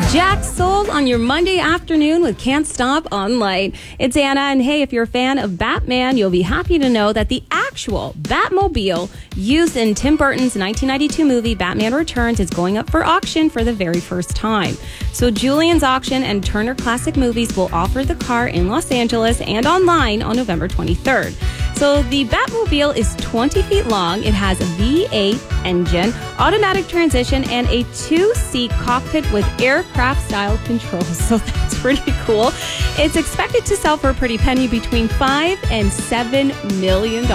Jack sold on your Monday afternoon with Can't Stop Online. It's Anna, and hey, if you're a fan of Batman, you'll be happy to know that the actual Batmobile used in Tim Burton's 1992 movie Batman Returns is going up for auction for the very first time. So Julian's Auction and Turner Classic Movies will offer the car in Los Angeles and online on November 23rd. So the Batmobile is 20 feet long. It has a V8 engine, automatic transmission, and a two-seat cockpit with aircraft-style controls. So that's pretty cool. It's expected to sell for a pretty penny, between $5 and $7 million.